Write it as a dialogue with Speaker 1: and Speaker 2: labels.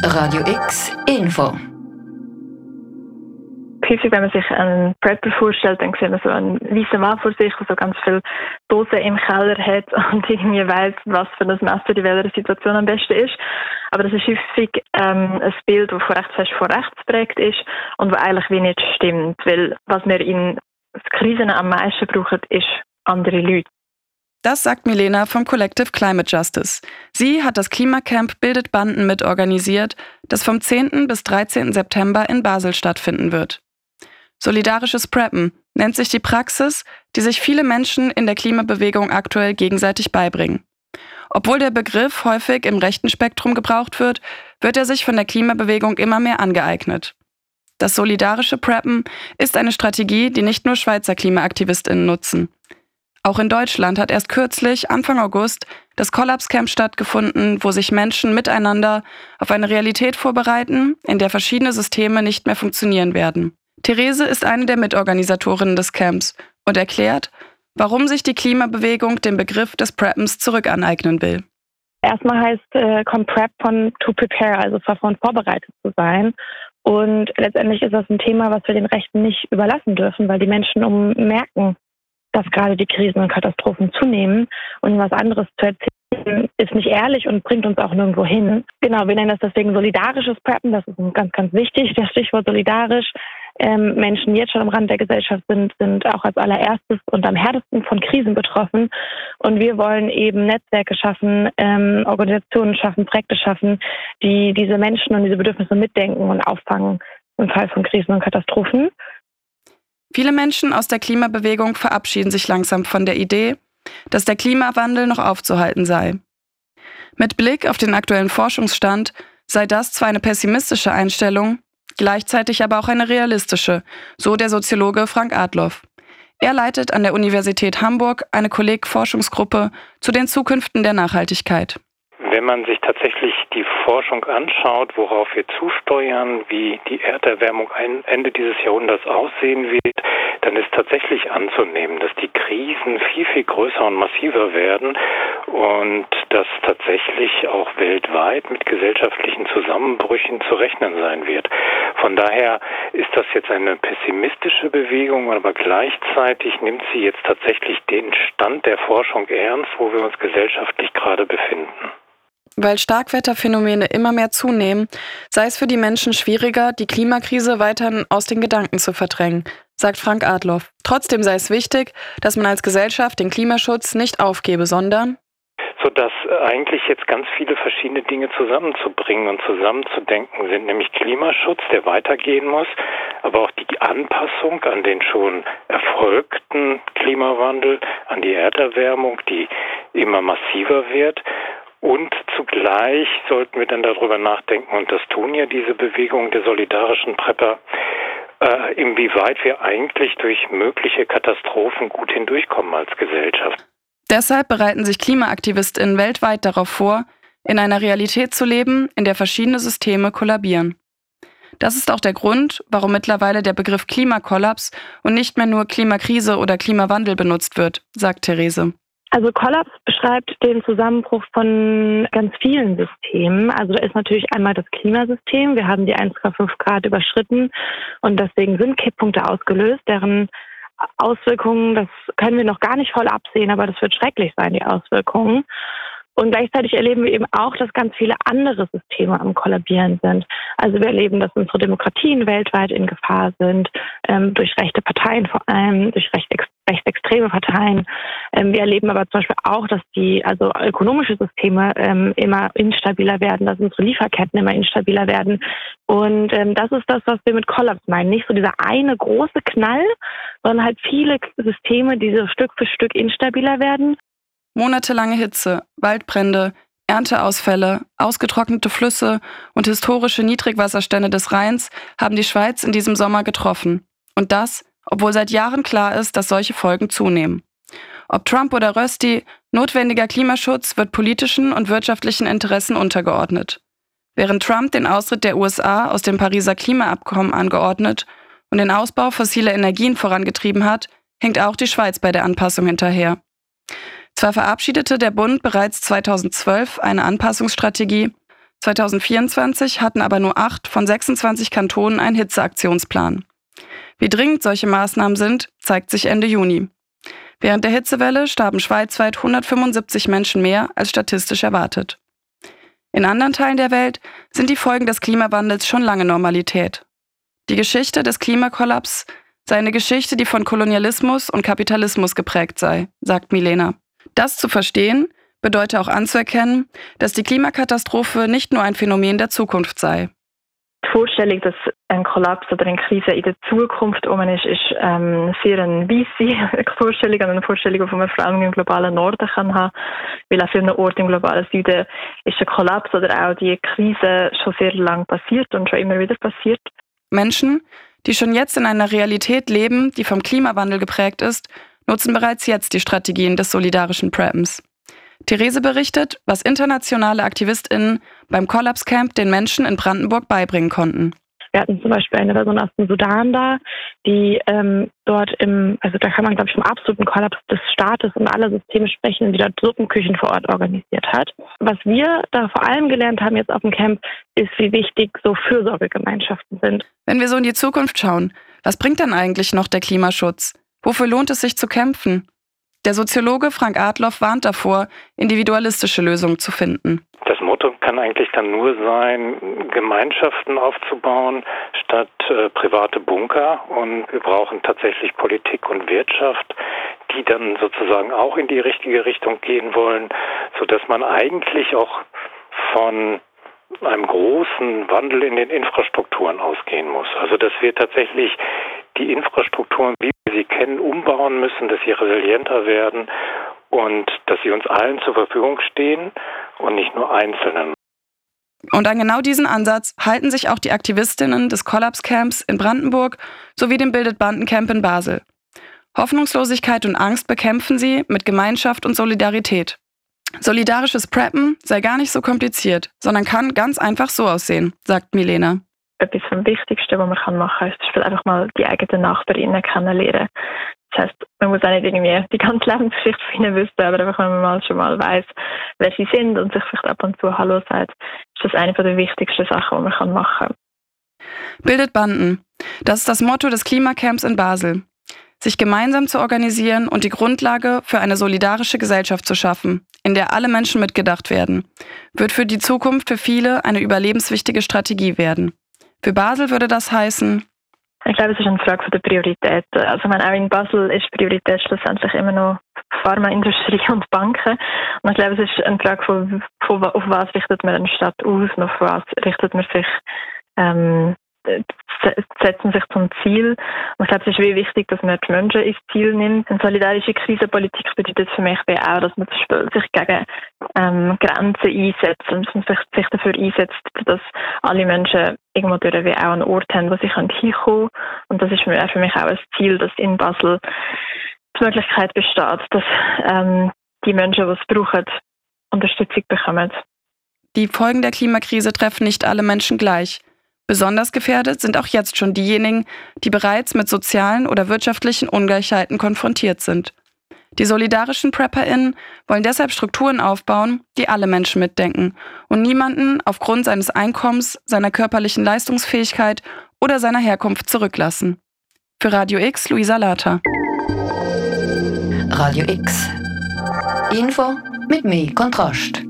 Speaker 1: Radio X Info.
Speaker 2: Häufig, wenn man sich einen Prepper vorstellt, dann sieht man so einen weißen Mann vor sich, der so ganz viele Dosen im Keller hat und irgendwie weiss, was für ein Messer in welcher Situation am besten ist. Aber das ist häufig ein Bild, das recht fest von rechts geprägt ist und das eigentlich wie nicht stimmt. Weil was wir in Krisen am meisten brauchen, ist andere Leute.
Speaker 3: Das sagt Milena vom Collective Climate Justice. Sie hat das Klimacamp Bildet Banden mitorganisiert, das vom 10. bis 13. September in Basel stattfinden wird. Solidarisches Preppen nennt sich die Praxis, die sich viele Menschen in der Klimabewegung aktuell gegenseitig beibringen. Obwohl der Begriff häufig im rechten Spektrum gebraucht wird, wird er sich von der Klimabewegung immer mehr angeeignet. Das solidarische Preppen ist eine Strategie, die nicht nur Schweizer KlimaaktivistInnen nutzen. Auch in Deutschland hat erst kürzlich, Anfang August, das Collapse-Camp stattgefunden, wo sich Menschen miteinander auf eine Realität vorbereiten, in der verschiedene Systeme nicht mehr funktionieren werden. Therese ist eine der Mitorganisatorinnen des Camps und erklärt, warum sich die Klimabewegung den Begriff des Preppens zurückaneignen will.
Speaker 4: Erstmal kommt Prep von to prepare, also davon vorbereitet zu sein. Und letztendlich ist das ein Thema, was wir den Rechten nicht überlassen dürfen, weil die Menschen merken, dass gerade die Krisen und Katastrophen zunehmen und was anderes zu erzählen ist nicht ehrlich und bringt uns auch nirgendwo hin. Genau, wir nennen das deswegen solidarisches Preppen, das ist ganz, ganz wichtig, das Stichwort solidarisch. Menschen, die jetzt schon am Rand der Gesellschaft sind auch als allererstes und am härtesten von Krisen betroffen. Und wir wollen eben Netzwerke schaffen, Organisationen schaffen, Projekte schaffen, die diese Menschen und diese Bedürfnisse mitdenken und auffangen im Fall von Krisen und Katastrophen.
Speaker 3: Viele Menschen aus der Klimabewegung verabschieden sich langsam von der Idee, dass der Klimawandel noch aufzuhalten sei. Mit Blick auf den aktuellen Forschungsstand sei das zwar eine pessimistische Einstellung, gleichzeitig aber auch eine realistische, so der Soziologe Frank Adloff. Er leitet an der Universität Hamburg eine Kolleg-Forschungsgruppe zu den Zukünften der Nachhaltigkeit.
Speaker 5: Wenn man sich tatsächlich die Forschung anschaut, worauf wir zusteuern, wie die Erderwärmung Ende dieses Jahrhunderts aussehen wird, dann ist tatsächlich anzunehmen, dass die Krisen viel, viel größer und massiver werden und dass tatsächlich auch weltweit mit gesellschaftlichen Zusammenbrüchen zu rechnen sein wird. Von daher ist das jetzt eine pessimistische Bewegung, aber gleichzeitig nimmt sie jetzt tatsächlich den Stand der Forschung ernst, wo wir uns gesellschaftlich gerade befinden.
Speaker 3: Weil Starkwetterphänomene immer mehr zunehmen, sei es für die Menschen schwieriger, die Klimakrise weiterhin aus den Gedanken zu verdrängen, sagt Frank Adloff. Trotzdem sei es wichtig, dass man als Gesellschaft den Klimaschutz nicht aufgebe, sondern
Speaker 5: sodass eigentlich jetzt ganz viele verschiedene Dinge zusammenzubringen und zusammenzudenken sind, nämlich Klimaschutz, der weitergehen muss, aber auch die Anpassung an den schon erfolgten Klimawandel, an die Erderwärmung, die immer massiver wird. Und zugleich sollten wir dann darüber nachdenken, und das tun ja diese Bewegung der solidarischen Prepper, inwieweit wir eigentlich durch mögliche Katastrophen gut hindurchkommen als Gesellschaft.
Speaker 3: Deshalb bereiten sich KlimaaktivistInnen weltweit darauf vor, in einer Realität zu leben, in der verschiedene Systeme kollabieren. Das ist auch der Grund, warum mittlerweile der Begriff Klimakollaps und nicht mehr nur Klimakrise oder Klimawandel benutzt wird, sagt Therese.
Speaker 4: Also Kollaps beschreibt den Zusammenbruch von ganz vielen Systemen. Also da ist natürlich einmal das Klimasystem. Wir haben die 1,5 Grad überschritten und deswegen sind Kipppunkte ausgelöst, deren Auswirkungen, das können wir noch gar nicht voll absehen, aber das wird schrecklich sein, die Auswirkungen. Und gleichzeitig erleben wir eben auch, dass ganz viele andere Systeme am Kollabieren sind. Also wir erleben, dass unsere Demokratien weltweit in Gefahr sind, durch rechte Parteien vor allem, durch rechtsextreme Parteien. Wir erleben aber zum Beispiel auch, dass ökonomische Systeme immer instabiler werden, dass unsere Lieferketten immer instabiler werden. Und das ist das, was wir mit Kollaps meinen. Nicht so dieser eine große Knall, sondern halt viele Systeme, die so Stück für Stück instabiler werden.
Speaker 3: Monatelange Hitze, Waldbrände, Ernteausfälle, ausgetrocknete Flüsse und historische Niedrigwasserstände des Rheins haben die Schweiz in diesem Sommer getroffen. Und das, obwohl seit Jahren klar ist, dass solche Folgen zunehmen. Ob Trump oder Rösti, notwendiger Klimaschutz wird politischen und wirtschaftlichen Interessen untergeordnet. Während Trump den Austritt der USA aus dem Pariser Klimaabkommen angeordnet und den Ausbau fossiler Energien vorangetrieben hat, hinkt auch die Schweiz bei der Anpassung hinterher. Zwar verabschiedete der Bund bereits 2012 eine Anpassungsstrategie, 2024 hatten aber nur 8 von 26 Kantonen einen Hitzeaktionsplan. Wie dringend solche Maßnahmen sind, zeigt sich Ende Juni. Während der Hitzewelle starben schweizweit 175 Menschen mehr als statistisch erwartet. In anderen Teilen der Welt sind die Folgen des Klimawandels schon lange Normalität. Die Geschichte des Klimakollaps sei eine Geschichte, die von Kolonialismus und Kapitalismus geprägt sei, sagt Milena. Das zu verstehen, bedeutet auch anzuerkennen, dass die Klimakatastrophe nicht nur ein Phänomen der Zukunft sei.
Speaker 2: Die Vorstellung, dass ein Kollaps oder eine Krise in der Zukunft ist sehr eine weisse Vorstellung, eine Vorstellung, die man vor allem im globalen Norden haben kann. Weil an vielen Orten im globalen Süden ist der Kollaps oder auch die Krise schon sehr lange passiert und schon immer wieder passiert.
Speaker 3: Menschen, die schon jetzt in einer Realität leben, die vom Klimawandel geprägt ist, nutzen bereits jetzt die Strategien des solidarischen Preppens. Therese berichtet, was internationale AktivistInnen beim Kollapscamp den Menschen in Brandenburg beibringen konnten.
Speaker 4: Wir hatten zum Beispiel eine Person aus dem Sudan da, die dort da kann man, glaube ich, vom absoluten Kollaps des Staates und aller Systeme sprechen, die dort Suppenküchen vor Ort organisiert hat. Was wir da vor allem gelernt haben jetzt auf dem Camp, ist, wie wichtig so Fürsorgegemeinschaften sind.
Speaker 3: Wenn wir so in die Zukunft schauen, was bringt dann eigentlich noch der Klimaschutz? Wofür lohnt es sich zu kämpfen? Der Soziologe Frank Adloff warnt davor, individualistische Lösungen zu finden.
Speaker 5: Das Motto kann eigentlich dann nur sein, Gemeinschaften aufzubauen statt private Bunker. Und wir brauchen tatsächlich Politik und Wirtschaft, die dann sozusagen auch in die richtige Richtung gehen wollen, sodass man eigentlich auch von einem großen Wandel in den Infrastrukturen ausgehen muss. Also dass wir tatsächlich die Infrastrukturen, wie wir sie kennen, umbauen müssen, dass sie resilienter werden und dass sie uns allen zur Verfügung stehen und nicht nur Einzelnen.
Speaker 3: Und an genau diesen Ansatz halten sich auch die Aktivistinnen des Kollapscamps in Brandenburg sowie dem Bildet Bandencamp in Basel. Hoffnungslosigkeit und Angst bekämpfen sie mit Gemeinschaft und Solidarität. Solidarisches Preppen sei gar nicht so kompliziert, sondern kann ganz einfach so aussehen, sagt Milena.
Speaker 2: Etwas vom Wichtigsten, was man machen kann, ist zum Beispiel einfach mal die eigenen Nachbarinnen kennenlernen. Das heisst, man muss auch nicht irgendwie die ganze Lebensgeschichte von ihnen wissen, aber einfach, wenn man schon mal weiss, wer sie sind und sich vielleicht ab und zu Hallo sagt, ist das eine der wichtigsten Sachen, die man machen kann.
Speaker 3: Bildet Banden. Das ist das Motto des Klimacamps in Basel. Sich gemeinsam zu organisieren und die Grundlage für eine solidarische Gesellschaft zu schaffen, in der alle Menschen mitgedacht werden, wird für die Zukunft für viele eine überlebenswichtige Strategie werden. Für Basel würde das heißen:
Speaker 2: Ich glaube, es ist eine Frage der Prioritäten. Also auch in Basel ist Priorität schlussendlich immer noch Pharmaindustrie und Banken. Und ich glaube, es ist eine Frage von auf was richtet man eine Stadt aus und auf was richtet man sich setzen sich zum Ziel. Und ich glaube, es ist wirklich wichtig, dass man die Menschen ins Ziel nimmt. Eine solidarische Krisenpolitik bedeutet für mich auch, dass man zum Beispiel sich gegen Grenzen einsetzt und sich dafür einsetzt, dass alle Menschen irgendwo durch wie auch einen Ort haben, wo sie hinkommen können. Und das ist für mich auch ein Ziel, dass in Basel die Möglichkeit besteht, dass die Menschen, die es brauchen, Unterstützung bekommen.
Speaker 3: Die Folgen der Klimakrise treffen nicht alle Menschen gleich. Besonders gefährdet sind auch jetzt schon diejenigen, die bereits mit sozialen oder wirtschaftlichen Ungleichheiten konfrontiert sind. Die solidarischen PrepperInnen wollen deshalb Strukturen aufbauen, die alle Menschen mitdenken und niemanden aufgrund seines Einkommens, seiner körperlichen Leistungsfähigkeit oder seiner Herkunft zurücklassen. Für Radio X, Luisa Later.
Speaker 1: Radio X. Info mit mehr Kontrast.